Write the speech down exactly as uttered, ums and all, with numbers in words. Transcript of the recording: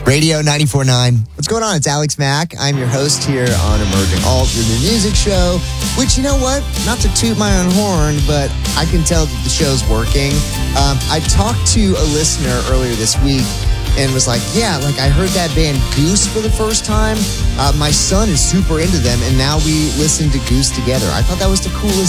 Radio ninety-four point nine. What's going on? It's Alex Mack. I'm your host here on Emerging Alt, the new music show, which, you know what? Not to toot my own horn, but I can tell that the show's working. Um, I talked to a listener earlier this week and was like, yeah, like I heard that band Goose for the first time. Uh, my son is super into them, and now we listen to Goose together. I thought that was the coolest